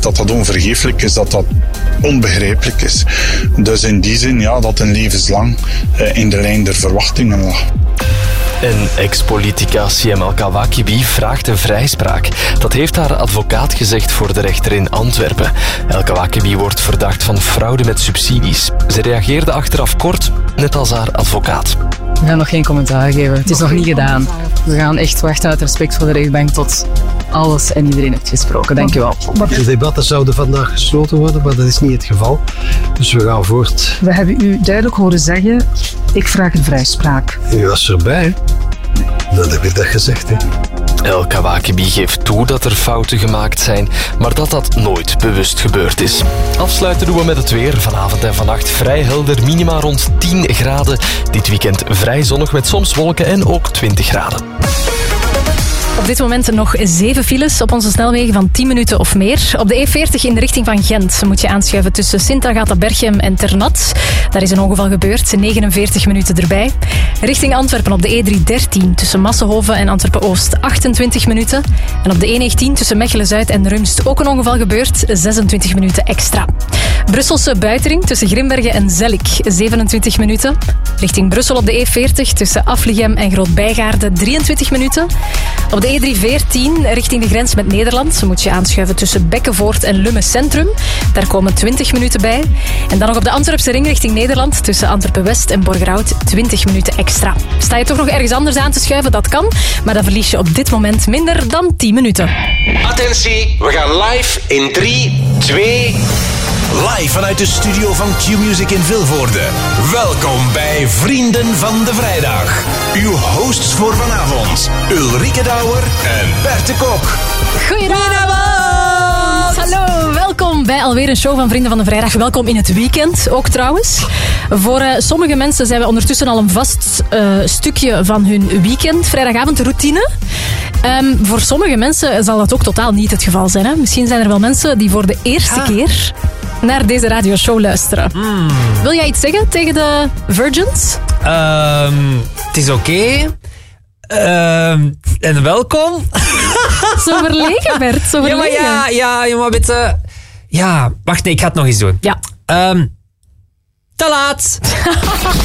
dat onvergeeflijk is, dat onbegrijpelijk is. Dus in die zin, ja, dat een levenslang in de lijn der verwachtingen lag. En ex-politica Siem El-Kawakibi vraagt een vrijspraak. Dat heeft haar advocaat gezegd voor de rechter in Antwerpen. El-Kawakibi wordt verdacht van fraude met subsidies. Ze reageerde achteraf kort, net als haar advocaat. We gaan nog geen commentaar geven. Het is nog niet gedaan. We gaan echt wachten uit respect voor de rechtbank tot alles en iedereen heeft gesproken. Dank u wel. De debatten zouden vandaag gesloten worden, maar dat is niet het geval. Dus we gaan voort. We hebben u duidelijk horen zeggen, ik vraag een vrijspraak. U was erbij. Dan heb je dat gezegd, hè. El-Kawakibi geeft toe dat er fouten gemaakt zijn, maar dat nooit bewust gebeurd is. Afsluiten doen we met het weer. Vanavond en vannacht vrij helder, minima rond 10 graden. Dit weekend vrij zonnig met soms wolken en ook 20 graden. Op dit moment nog 7 files op onze snelwegen van 10 minuten of meer. Op de E40 in de richting van Gent moet je aanschuiven tussen Sint-Agatha-Berchem en Ternat. Daar is een ongeval gebeurd, 49 minuten erbij. Richting Antwerpen op de E313 tussen Massenhoven en Antwerpen-Oost 28 minuten. En op de E19 tussen Mechelen-Zuid en Rumst ook een ongeval gebeurd, 26 minuten extra. Brusselse Buitering tussen Grimbergen en Zellik, 27 minuten. Richting Brussel op de E40 tussen Afligem en Groot-Bijgaarde, 23 minuten. Op de E314 richting de grens met Nederland moet je aanschuiven tussen Bekkenvoort en Lummen Centrum. Daar komen 20 minuten bij. En dan nog op de Antwerpse ring richting Nederland tussen Antwerpen-West en Borgerhout 20 minuten extra. Sta je toch nog ergens anders aan te schuiven? Dat kan, maar dan verlies je op dit moment minder dan 10 minuten. Attentie, we gaan live in 3, 2... Live vanuit de studio van Q-Music in Vilvoorde. Welkom bij Vrienden van de Vrijdag. Uw hosts voor vanavond, Ulrike Douwer en Bert de Kok. Goedenavond! Hallo, welkom bij alweer een show van Vrienden van de Vrijdag. Welkom in het weekend ook trouwens. Voor sommige mensen zijn we ondertussen al een vast stukje van hun weekend, vrijdagavondroutine. Voor sommige mensen zal dat ook totaal niet het geval zijn. Hè? Misschien zijn er wel mensen die voor de eerste keer naar deze radioshow luisteren. Wil jij iets zeggen tegen de Virgins? Het is oké. En welkom. Zo verlegen, Bert. Zo verlegen. Ja, maar bitte. Ja, wacht, nee, ik ga het nog eens doen. Ja. Te laat.